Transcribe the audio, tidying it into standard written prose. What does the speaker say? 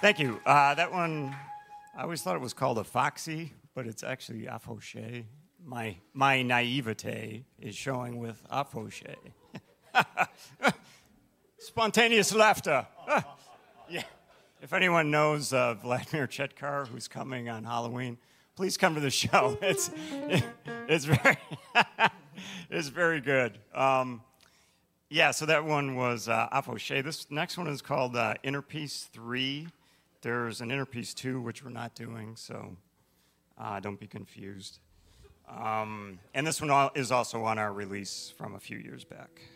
Thank you. That one, I always thought it was called a foxy, but it's actually afauché. My naivete is showing with afauché. Spontaneous laughter. Yeah. If anyone knows Vladimir Chetkar, who's coming on Halloween, please come to the show. It's very it's very good. Yeah, so that one was afauché. This next one is called Inner Piece 3. There's an Inner Piece 2, which we're not doing, so don't be confused. And this one is also on our release from a few years back.